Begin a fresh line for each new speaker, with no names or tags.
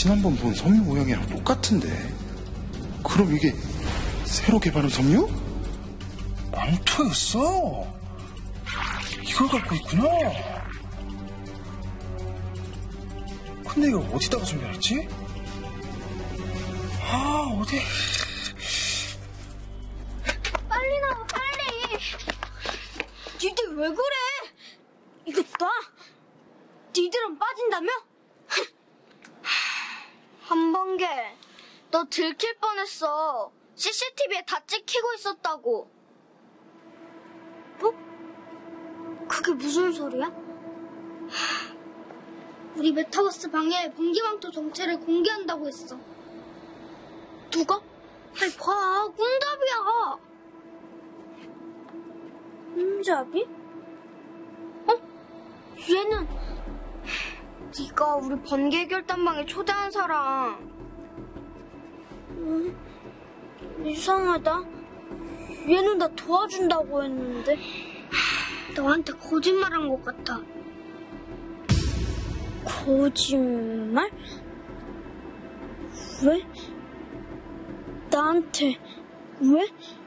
지난번 본 섬유 모양이랑 똑같은데. 그럼 이게 새로 개발한 섬유?
망토였어. 이걸 갖고 있구나. 근데 이거 어디다가 숨겨놨지? 아, 어디?
빨리 나와, 빨리. 니들 왜 그래? 이거 봐. 니들은 빠진다며? 한번개, 너 들킬 뻔했어. CCTV에 다 찍히고 있었다고. 뭐? 그게 무슨 소리야? 우리 메타버스 방에 번개망토 정체를 공개한다고 했어. 누가? 아니 봐, 꾼잡이야. 꾼잡이? 얘는 네가 우리 번개 결단방에 초대한 사람. 이상하다. 얘는 나 도와준다고 했는데. 너한테 거짓말한 것 같아. 거짓말? 왜? 나한테 왜?